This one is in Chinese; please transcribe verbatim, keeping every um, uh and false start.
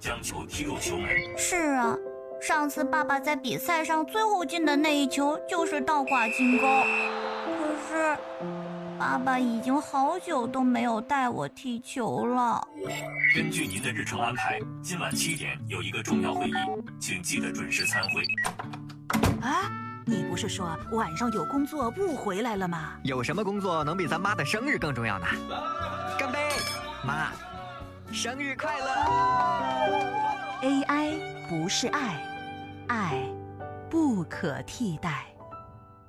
将球踢入球门。 是啊，上次爸爸在比赛上最后进的那一球就是倒挂金钩。可是，爸爸已经好久都没有带我踢球了。 根据您的日程安排，今晚七点有一个重要会议，请记得准时参会。 啊，你不是说晚上有工作不回来了吗？ 有什么工作能比咱妈的生日更重要呢？干杯，妈，生日快乐 ！A I 不是爱，爱不可替代。